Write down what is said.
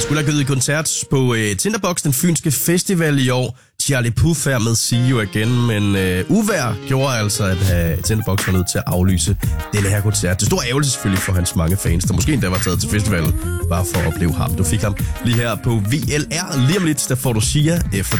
skulle have givet koncert på Tinderbox, den fynske festival i år. Charlie Puth er med See You Again, men uvejr gjorde altså, at Tinderbox var nødt til at aflyse denne her koncert. Det store ærgelse selvfølgelig for hans mange fans, der måske endda var taget til festivalen, bare for at opleve ham. Du fik ham lige her på VLR. Lige om lidt, der får du Sia efter